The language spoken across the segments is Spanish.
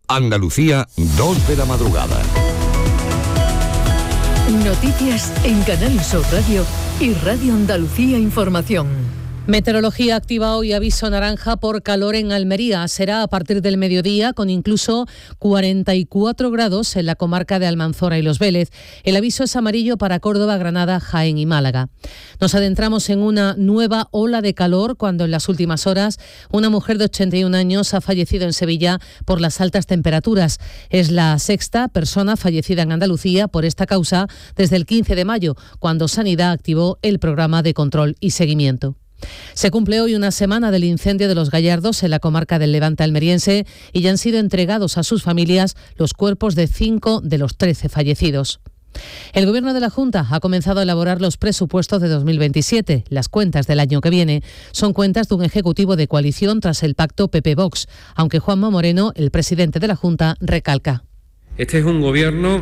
Andalucía, 2 de la madrugada. Noticias en Canal Sur Radio y Radio Andalucía Información. Meteorología activa hoy aviso naranja por calor en Almería. Será a partir del mediodía con incluso 44 grados en la comarca de Almanzora y Los Vélez. El aviso es amarillo para Córdoba, Granada, Jaén y Málaga. Nos adentramos en una nueva ola de calor cuando en las últimas horas una mujer de 81 años ha fallecido en Sevilla por las altas temperaturas. Es la sexta persona fallecida en Andalucía por esta causa desde el 15 de mayo, cuando Sanidad activó el programa de control y seguimiento. Se cumple hoy una semana del incendio de Los Gallardos en la comarca del Levante almeriense y ya han sido entregados a sus familias los cuerpos de 5 de los 13 fallecidos. El Gobierno de la Junta ha comenzado a elaborar los presupuestos de 2027. Las cuentas del año que viene son cuentas de un ejecutivo de coalición tras el pacto PP-Vox, aunque Juanma Moreno, el presidente de la Junta, recalca. Este es un gobierno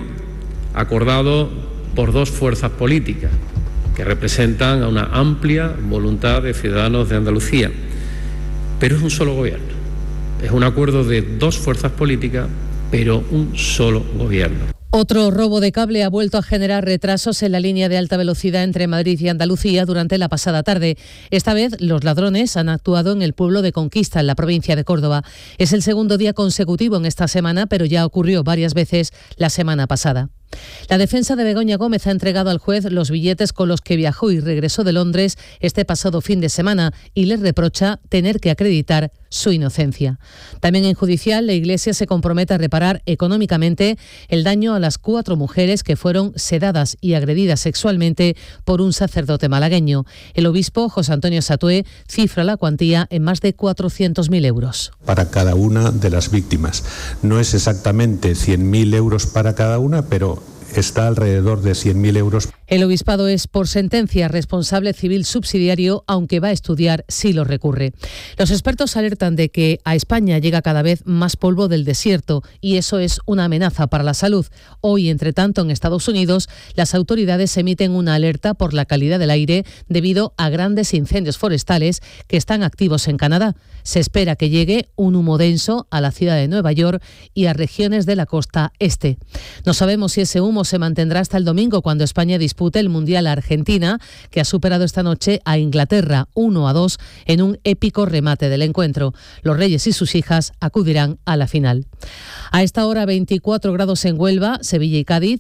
acordado por 2 fuerzas políticas que representan a una amplia voluntad de ciudadanos de Andalucía. Pero es un solo gobierno. Es un acuerdo de 2 fuerzas políticas, pero un solo gobierno. Otro robo de cable ha vuelto a generar retrasos en la línea de alta velocidad entre Madrid y Andalucía durante la pasada tarde. Esta vez los ladrones han actuado en el pueblo de Conquista, en la provincia de Córdoba. Es el segundo día consecutivo en esta semana, pero ya ocurrió varias veces la semana pasada. La defensa de Begoña Gómez ha entregado al juez los billetes con los que viajó y regresó de Londres este pasado fin de semana y les reprocha tener que acreditar su inocencia. También en judicial, la Iglesia se compromete a reparar económicamente el daño a las 4 mujeres que fueron sedadas y agredidas sexualmente por un sacerdote malagueño. El obispo José Antonio Satué cifra la cuantía en más de 400.000 euros. Para cada una de las víctimas. No es exactamente 100.000 euros para cada una, pero está alrededor de 100.000 euros. El obispado es por sentencia responsable civil subsidiario, aunque va a estudiar si lo recurre. Los expertos alertan de que a España llega cada vez más polvo del desierto y eso es una amenaza para la salud. Hoy, entre tanto, en Estados Unidos, las autoridades emiten una alerta por la calidad del aire debido a grandes incendios forestales que están activos en Canadá. Se espera que llegue un humo denso a la ciudad de Nueva York y a regiones de la costa este. No sabemos si ese humo se mantendrá hasta el domingo, cuando España dispute el Mundial a Argentina, que ha superado esta noche a Inglaterra 1-2 en un épico remate del encuentro. Los Reyes y sus hijas acudirán a la final. A esta hora 24 grados en Huelva, Sevilla y Cádiz,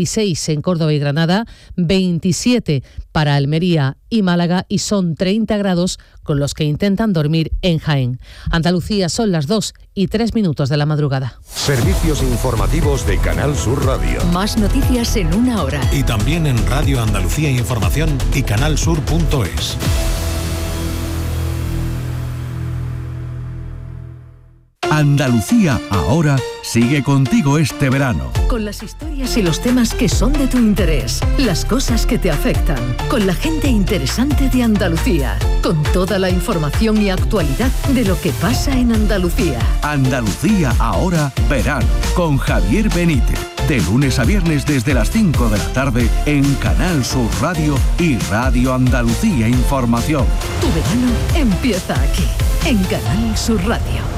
26 en Córdoba y Granada, 27 para Almería y Málaga y son 30 grados con los que intentan dormir en Jaén. Andalucía, son las 2:03 de la madrugada. Servicios informativos de Canal Sur Radio. Más noticias en una hora. Y también en Radio Andalucía Información y canalsur.es. Andalucía ahora sigue contigo este verano. Con las historias y los temas que son de tu interés, las cosas que te afectan, con la gente interesante de Andalucía, con toda la información y actualidad de lo que pasa en Andalucía. Andalucía ahora verano, con Javier Benítez. De lunes a viernes desde las 5 de la tarde en Canal Sur Radio y Radio Andalucía Información. Tu verano empieza aquí, en Canal Sur Radio.